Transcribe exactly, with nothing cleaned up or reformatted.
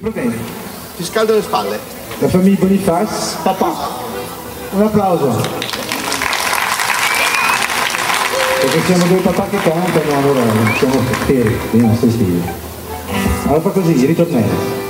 Va bene. Ti scaldo le spalle. La famiglia Boniface. Papà. Un applauso. Perché siamo due papà che cantano, allora siamo fieri dei nostri stili. Allora fa così, ritornello.